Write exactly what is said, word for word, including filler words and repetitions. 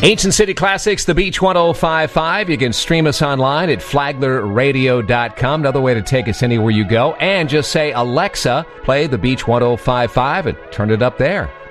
Ancient City Classics, The Beach ten fifty-five. You can stream us online at flagler radio dot com. Another way to take us anywhere you go. And just say, Alexa, play The Beach ten fifty-five and turn it up there.